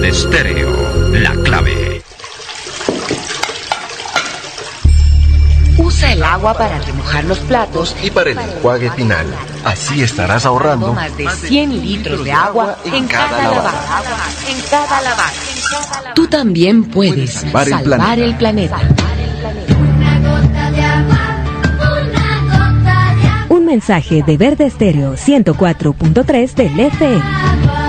Verde Stereo, la clave. Usa el agua para remojar los platos y para el enjuague final. Así estarás ahorrando más de 100 litros de agua en cada lavada. Tú también puedes salvar el planeta. Un mensaje de Verde Stereo 104.3 del FM.